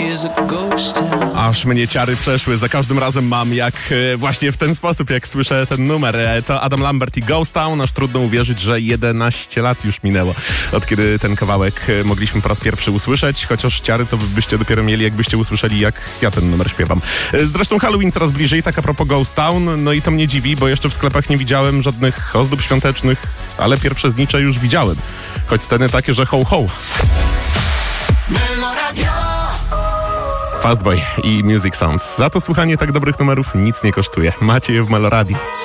Aż mnie ciary przeszły, za każdym razem mam jak właśnie w ten sposób, jak słyszę ten numer. To Adam Lambert i Ghost Town, aż trudno uwierzyć, że 11 lat już minęło, od kiedy ten kawałek mogliśmy po raz pierwszy usłyszeć, chociaż ciary to byście dopiero mieli, jakbyście usłyszeli, jak ja ten numer śpiewam. Zresztą Halloween coraz bliżej, tak a propos Ghost Town, no i to mnie dziwi, bo jeszcze w sklepach nie widziałem żadnych ozdób świątecznych, ale pierwsze znicze już widziałem, choć sceny takie, że ho ho. Fastboy i Music Sounds. Za to słuchanie tak dobrych numerów nic nie kosztuje. Macie je w Meloradiu.